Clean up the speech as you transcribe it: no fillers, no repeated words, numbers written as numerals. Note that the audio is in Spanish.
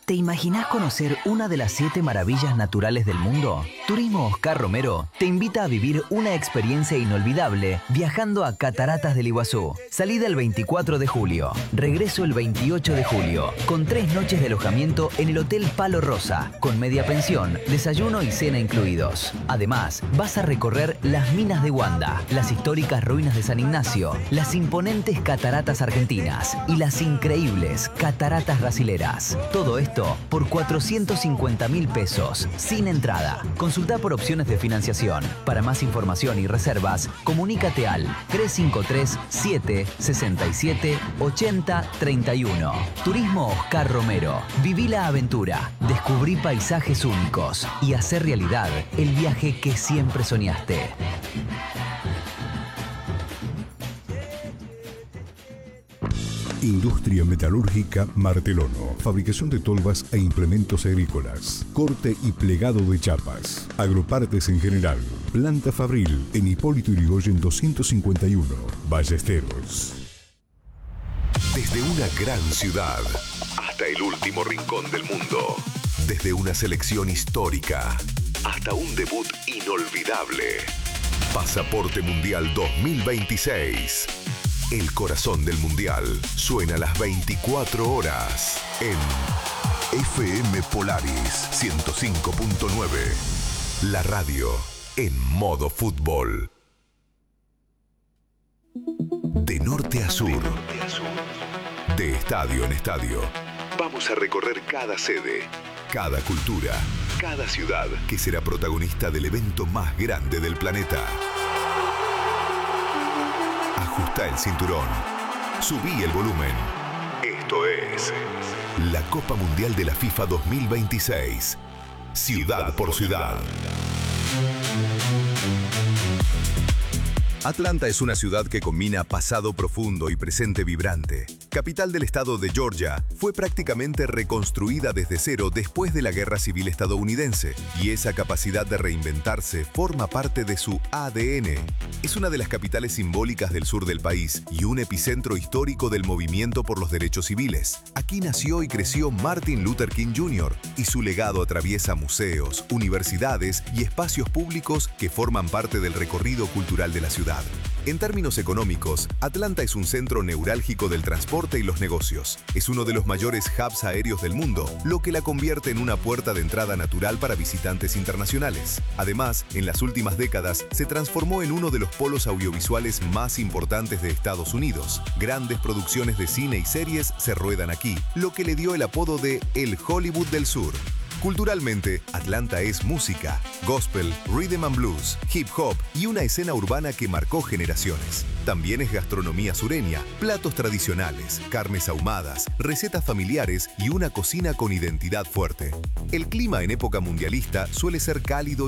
¿Te imaginás conocer una de las 7 maravillas naturales del mundo? Turismo Oscar Romero te invita a vivir una experiencia inolvidable viajando a Cataratas del Iguazú. Salida el 24 de julio, regreso el 28 de julio, con 3 noches de alojamiento en el Hotel Palo Rosa, con media pensión, desayuno y cena incluidos. Además, vas a recorrer las minas de Wanda, las históricas ruinas de San Ignacio, las imponentes cataratas argentinas y las increíbles cataratas brasileras. Todo esto por 450.000 pesos, sin entrada. Consulta por opciones de financiación. Para más información y reservas, comunícate al 353-767-8031. Turismo Oscar Romero. Viví la aventura, descubrí paisajes únicos y hacer realidad el viaje que siempre soñaste. Industria Metalúrgica Martelono. Fabricación de tolvas e implementos agrícolas. Corte y plegado de chapas. Agropartes en general. Planta Fabril en Hipólito Yrigoyen 251. Ballesteros. Desde una gran ciudad hasta el último rincón del mundo. Desde una selección histórica hasta un debut inolvidable. Pasaporte Mundial 2026. El corazón del Mundial suena a las 24 horas en FM Polaris 105.9. La radio en modo fútbol. De norte a sur. De estadio en estadio. Vamos a recorrer cada sede, cada cultura, cada ciudad que será protagonista del evento más grande del planeta. Ajusta el cinturón. Subí el volumen. Esto es la Copa Mundial de la FIFA 2026. Ciudad por ciudad. Atlanta es una ciudad que combina pasado profundo y presente vibrante. Capital del estado de Georgia, fue prácticamente reconstruida desde cero después de la Guerra Civil estadounidense, y esa capacidad de reinventarse forma parte de su ADN. Es una de las capitales simbólicas del sur del país y un epicentro histórico del movimiento por los derechos civiles. Aquí nació y creció Martin Luther King Jr., y su legado atraviesa museos, universidades y espacios públicos que forman parte del recorrido cultural de la ciudad. En términos económicos, Atlanta es un centro neurálgico del transporte y los negocios. Es uno de los mayores hubs aéreos del mundo, lo que la convierte en una puerta de entrada natural para visitantes internacionales. Además, en las últimas décadas, se transformó en uno de los polos audiovisuales más importantes de Estados Unidos. Grandes producciones de cine y series se ruedan aquí, lo que le dio el apodo de El Hollywood del Sur. Culturalmente, Atlanta es música, gospel, rhythm and blues, hip hop y una escena urbana que marcó generaciones. También es gastronomía sureña, platos tradicionales, carnes ahumadas, recetas familiares y una cocina con identidad fuerte. El clima en época mundialista suele ser cálido